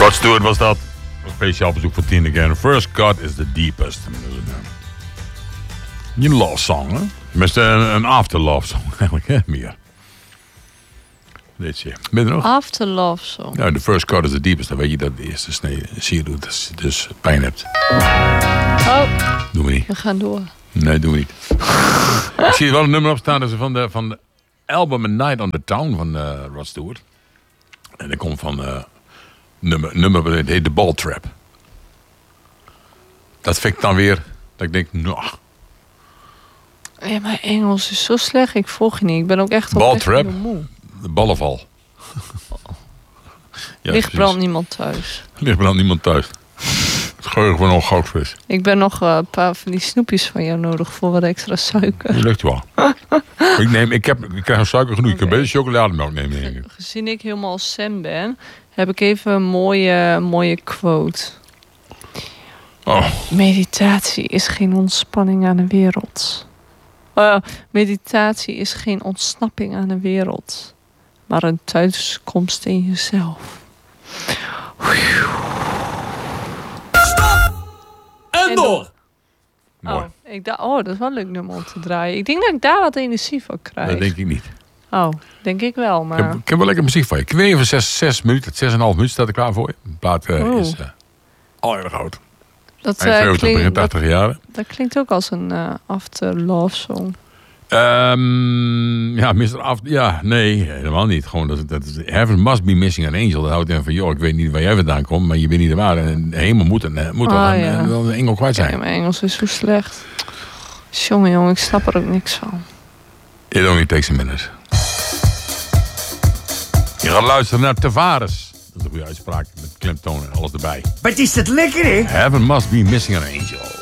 Rod Stewart was dat. Een speciaal bezoek voor Tina Again. First cut is the deepest. Een love song, hè? Tenminste, een after love song eigenlijk, hè? Meer. Dit ben je er nog? After love song. Ja, de first cut is the deepest. Dan weet je dat de eerste snede zie je doet, dus pijn hebt. Oh. Doen we niet. We gaan door. Nee, doen we niet. Ik zie er wel een nummer op staan. Dat is van de album A Night on the Town van Rod Stewart. En dat komt van nummer het heet The Ball Trap. Dat vind ik dan weer dat ik denk, nou. Ja, mijn Engels is zo slecht. Ik volg je niet. Ik ben ook echt Ball Trap. moe. De ballenval. Ja, Ligt brandt niemand thuis. Ligt brandt niemand thuis. Het geheugen van nog goudvis. Ik ben nog een paar van die snoepjes van jou nodig voor wat extra suiker. Dat lukt wel. ik krijg suiker genoeg. Ik kan beter chocolademelk nemen, denk ik. Gezien ik helemaal Sam ben, heb ik even een mooie quote. Oh. Meditatie is geen ontspanning aan de wereld. Meditatie is geen ontsnapping aan de wereld. Maar een thuiskomst in jezelf. Stop! En door! Mooi. Ik dacht, dat is wel een leuk nummer om te draaien. Ik denk dat ik daar wat energie van krijg. Dat denk ik niet. Oh, denk ik wel, maar... Ik heb wel lekker muziek van je. Ik weet even 6 minuten, 6,5 minuten staat er klaar voor je. De plaat is al erg oud. Dat, 70, begin 80 jaar. Dat klinkt ook als een after love song. Ja, Mr. After... Ja, nee, helemaal niet. Gewoon dat is Heaven must be missing an angel. Dat houdt in van, joh, ik weet niet waar jij vandaan komt, maar je bent niet de waarde. En de hemel moet wel een engel kwijt zijn. Ja, mijn Engels is zo slecht. Jongen, ik snap er ook niks van. It only takes a minute. Je gaat luisteren naar Tavares. Dat is een goede uitspraak met klemtoon en alles erbij. Wat is dat lekker, hè? Heaven must be missing an angel.